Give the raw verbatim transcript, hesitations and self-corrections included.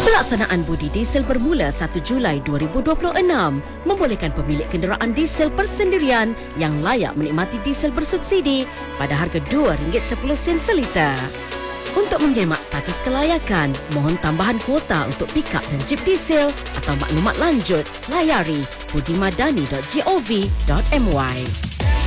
Pelaksanaan budi diesel bermula satu Julai dua ribu dua puluh enam membolehkan pemilik kenderaan diesel persendirian yang layak menikmati diesel bersubsidi pada harga dua ringgit sepuluh sen seliter. Untuk menyemak status kelayakan, mohon tambahan kuota untuk pikap dan jeep diesel atau maklumat lanjut, layari budimadani dot gov dot my.